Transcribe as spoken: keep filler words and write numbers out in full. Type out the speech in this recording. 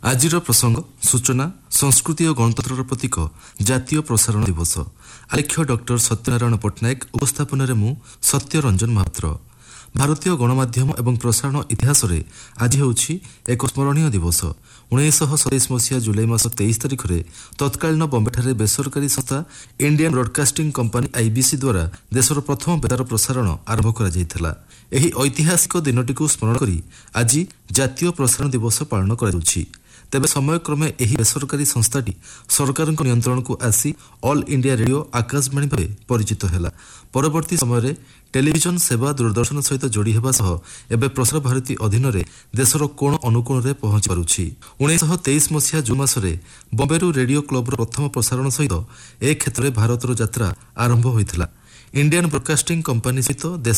ଆଜିର ପ୍ରସଙ୍ଗ ସୂଚନା ସଂସ୍କୃତି ଓ ଗଣତନ୍ତ୍ରର ପ୍ରତୀକ ଜାତୀୟ ପ୍ରସାରଣ ଦିବସ। ଆଲେଖ୍ୟ ଡକ୍ଟର ସତ୍ୟନାରାୟଣ ପଟ୍ଟନାୟକ, ଉପସ୍ଥାପନାରେ ମୁଁ ସତ୍ୟରଞ୍ଜନ ମହାପାତ୍ର। ଭାରତୀୟ ଗଣମାଧ୍ୟମ ଏବଂ ପ୍ରସାରଣ ଇତିହାସରେ ଆଜି ହେଉଛି ଏକ ସ୍ମରଣୀୟ ଦିବସ। ଉଣେଇଶହ ସତେଇଶ ମସିହା ଜୁଲାଇ ମାସ ତେଇଶ ତାରିଖରେ ତତ୍କାଳୀନ ବମ୍ବେଠାରେ ବେସରକାରୀ ସଂସ୍ଥା ଇଣ୍ଡିଆନ୍ ବ୍ରଡକାଷ୍ଟିଂ କମ୍ପାନୀ ଆଇବିସି ଦ୍ୱାରା ଦେଶର ପ୍ରଥମ ବେତାର ପ୍ରସାରଣ ଆରମ୍ଭ କରାଯାଇଥିଲା। ଏହି ଐତିହାସିକ ଦିନଟିକୁ ସ୍ମରଣ କରି ଆଜି ଜାତୀୟ ପ୍ରସାରଣ ଦିବସ ପାଳନ କରାଯାଉଛି। ତେବେ ସମୟକ୍ରମେ ଏହି ବେସରକାରୀ ସଂସ୍ଥାଟି ସରକାରଙ୍କ ନିୟନ୍ତ୍ରଣକୁ ଆସି ଅଲ୍ ଇଣ୍ଡିଆ ରେଡିଓ ଆକାଶବାଣୀ ଭାବେ ପରିଚିତ ହେଲା। ପରବର୍ତ୍ତୀ ସମୟରେ ଟେଲିଭିଜନ ସେବା ଦୂରଦର୍ଶନ ସହିତ ଯୋଡ଼ି ହେବା ସହ ଏବେ ପ୍ରସାର ଭାରତୀ ଅଧୀନରେ ଦେଶର କୋଣ ଅନୁକୋଣରେ ପହଞ୍ଚି ପାରୁଛି। ଉଣେଇଶହ ତେଇଶ ମସିହା ଜୁନ୍ ମାସରେ ବମ୍ବେରୁ ରେଡିଓ କ୍ଲବର ପ୍ରଥମ ପ୍ରସାରଣ ସହିତ ଏ କ୍ଷେତ୍ରରେ ଭାରତର ଯାତ୍ରା ଆରମ୍ଭ ହୋଇଥିଲା। ଇଣ୍ଡିଆନ୍ ବ୍ରଡକାଷ୍ଟିଂ କମ୍ପାନୀ ସହିତ ଦେଶ